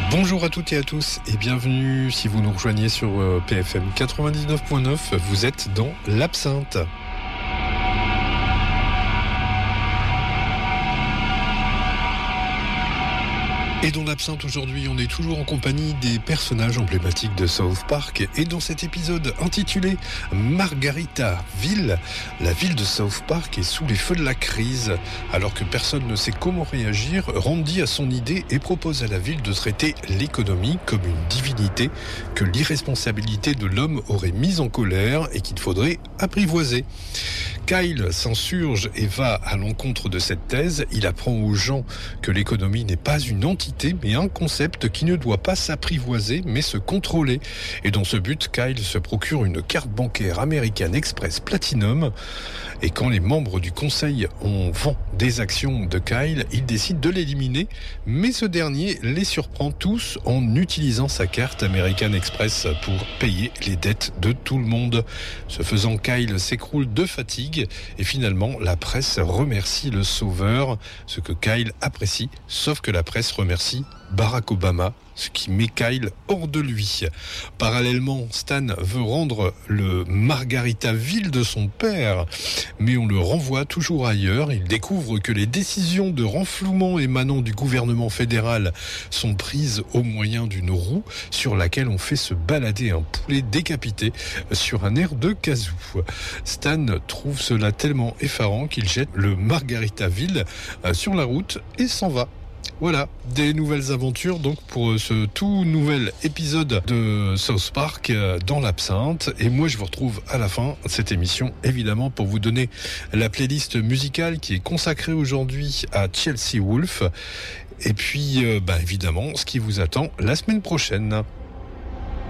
Bonjour à toutes et à tous et bienvenue si vous nous rejoignez sur PFM 99.9, vous êtes dans l'Absinthe. Et dans l'Absinthe aujourd'hui, on est toujours en compagnie des personnages emblématiques de South Park. Et dans cet épisode intitulé Margaritaville, la ville de South Park est sous les feux de la crise. Alors que personne ne sait comment réagir, Randy a son idée et propose à la ville de traiter l'économie comme une divinité que l'irresponsabilité de l'homme aurait mise en colère et qu'il faudrait apprivoiser. Kyle s'insurge et va à l'encontre de cette thèse. Il apprend aux gens que l'économie n'est pas une entité, mais un concept qui ne doit pas s'apprivoiser, mais se contrôler. Et dans ce but, Kyle se procure une carte bancaire American Express Platinum. Et quand les membres du conseil ont vend des actions de Kyle, ils décident de l'éliminer, mais ce dernier les surprend tous en utilisant sa carte American Express pour payer les dettes de tout le monde. Ce faisant, Kyle s'écroule de fatigue et finalement la presse remercie le sauveur, ce que Kyle apprécie, sauf que la presse remercie Barack Obama, ce qui met Kyle hors de lui. Parallèlement, Stan veut rendre le Margaritaville de son père, mais on le renvoie toujours ailleurs. Il découvre que les décisions de renflouement émanant du gouvernement fédéral sont prises au moyen d'une roue sur laquelle on fait se balader un poulet décapité sur un air de kazoo. Stan trouve cela tellement effarant qu'il jette le Margaritaville sur la route et s'en va. Voilà, des nouvelles aventures donc pour ce tout nouvel épisode de South Park dans l'Absinthe. Et moi je vous retrouve à la fin de cette émission évidemment pour vous donner la playlist musicale qui est consacrée aujourd'hui à Chelsea Wolfe. Et puis évidemment ce qui vous attend la semaine prochaine.